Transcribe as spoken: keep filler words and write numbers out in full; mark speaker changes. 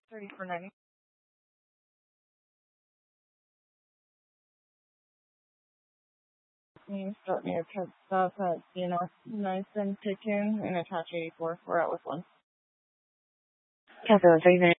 Speaker 1: thirty for ninety. Can you start me a pit stop at D N S nice and pick in and attach eighty-four. We're out with one.
Speaker 2: Castle three